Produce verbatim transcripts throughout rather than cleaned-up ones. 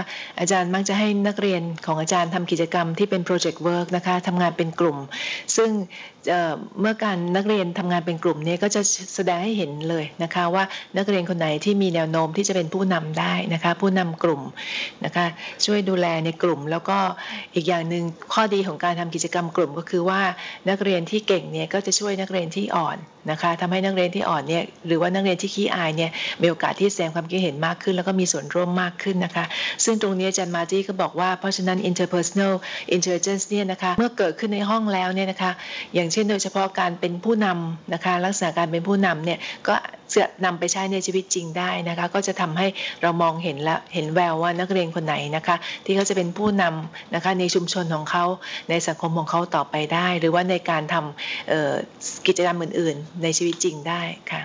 อาจารย์มักจะให้นักเรียนของอาจารย์ทำกิจกรรมที่เป็น project work นะคะทำงานเป็นกลุ่มซึ่งเมื่อการนักเรียนทำงานเป็นกลุ่มนี้ก็จะแสดงให้เห็นเลยนะคะว่านักเรียนคนไหนที่มีแนวโน้มที่จะเป็นผู้นำได้นะคะผู้นำกลุ่มนะคะช่วยดูแลในกลุ่มแล้วก็อีกอย่างหนึ่งข้อดีของการทำกิจกรรมกลุ่มก็คือว่านักเรียนที่เก่งเนี่ยก็จะช่วยนักเรียนที่อ่อนนะคะทำให้นักเรียนที่อ่อนเนี่ยหรือว่านักเรียนที่ขี้อายเนี่ยมีโอกาสที่แสดงความคิดเห็นมากขึ้นแล้วก็มีส่วนร่วมมากขึ้นนะคะซึ่งตรงนี้อาจารย์มาร์ตี้ก็บอกว่าเพราะฉะนั้น interpersonal intelligence เนี่ยนะคะเมื่อเกิดขึ้นในห้องแล้วเนี่ยนะคะอย่างเช่นโดยเฉพาะการเป็นผู้นำนะคะลักษณะการเป็นผู้นำเนี่ยก็จะนำไปใช้ในชีวิตจริงได้นะคะก็จะทำให้เรามองเห็นและเห็นแววว่านักเรียนคนไหนนะคะที่เขาจะเป็นผู้นำนะคะในชุมชนของเขาในสังคมของเขาต่อไปได้หรือว่าในการทำกิจกรรมอื่นๆในชีวิตจริงได้ค่ะ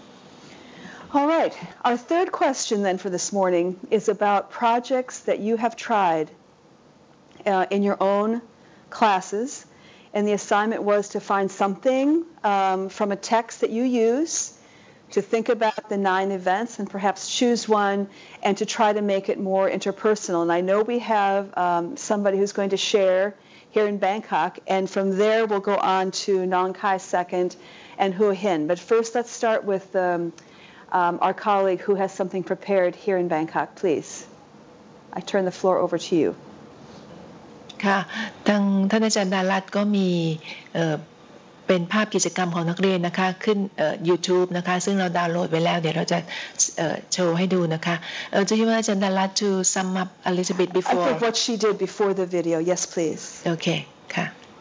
All right. Our third question then for this morning is about projects that you have tried uh, in your own classes. And the assignment was to find something um, from a text that you use to think about the nine events and perhaps choose one and to try to make it more interpersonal. And I know we have um, somebody who's going to share here in Bangkok, and from there we'll go on to Nong Khai second and Hua Hin. But first let's start with um, um, our colleague who has something prepared here in Bangkok. Please. I turn the floor over to you. ค่ะทางท่านอาจารย์ดารัตน์ก็มีเป็นภาพกิจกรรมของนักเรียนนะคะขึ้น YouTube นะคะซึ่งเราดาวน์โหลดไว้แล้วเดี๋ยวเราจะโชว์ให้ดูนะคะ Do you want อาจารย์ดารัตน์ to sum up a little bit before I think what she did before the video. Yes, please. Okay ค่ะ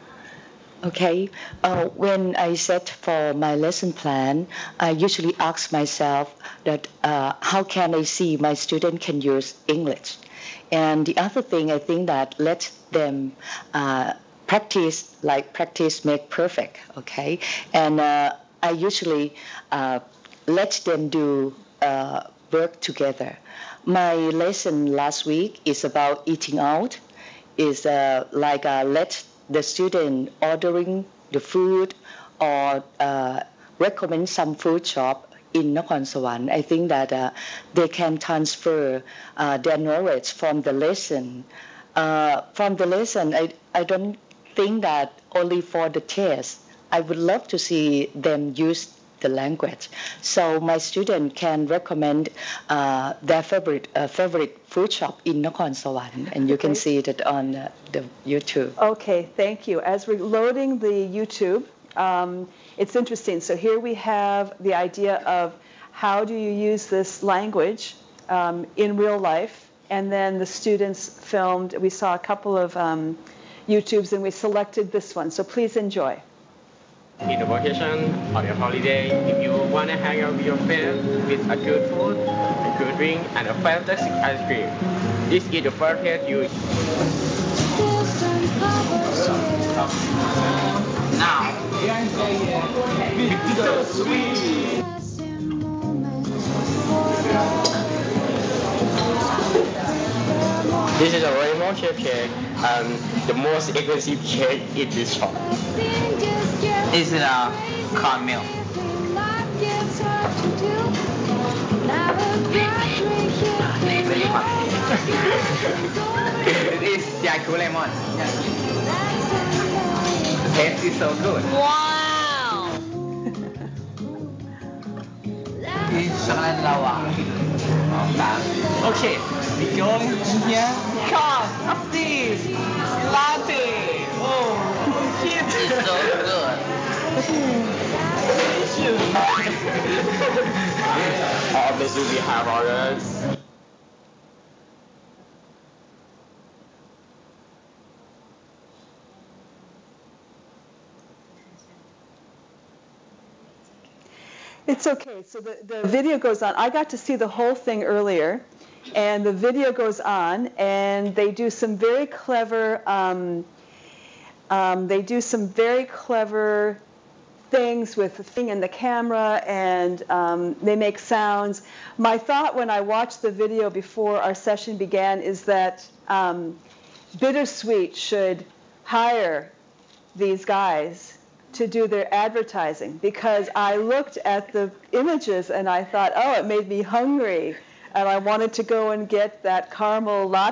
Okay, uh, when I set for my lesson plan, I usually ask myself that uh, how can I see my student can use English. And the other thing, I think that let them uh, practice, like practice make perfect, okay? And uh, I usually uh, let them do uh, work together. My lesson last week is about eating out. Is uh, like uh, let the student ordering the food or uh, recommend some food shop in Nakhon Sawan. I think that uh, they can transfer uh, their knowledge from the lesson. Uh, from the lesson, I, I don't think that only for the test. I would love to see them use the language. So my student can recommend uh, their favorite uh, favorite food shop in Nakhon Sawan, and you can see it on uh, the YouTube. Okay, thank you. As we're loading the YouTube, um, it's interesting. So here we have the idea of how do you use this language um, in real life, and then the students filmed. We saw a couple of um, YouTubes, and we selected this one. So please enjoy. In the vacation or your holiday, if you want to hang out with your friends with a good food, a good drink, and a fantastic ice cream, this is the perfect you. Now, it's so sweet. This is a lemon shape cake, um, the most expensive cake in this shop. This is a caramel. Very hot. It is Yaku lemon. The taste is so good. Wow! It's chocolate lava. Okay, we go in here. Come, up this. Latte. Oh, shit. It's so good. Obviously, we have ours. It's okay. So the, the video goes on. I got to see the whole thing earlier, and the video goes on, and they do some very clever, um, um, they do some very clever things with the thing and the camera, and um, they make sounds. My thought when I watched the video before our session began is that um, Bittersweet should hire these guys to do their advertising, because I looked at the images and I thought, oh, it made me hungry, and I wanted to go and get that caramel latte.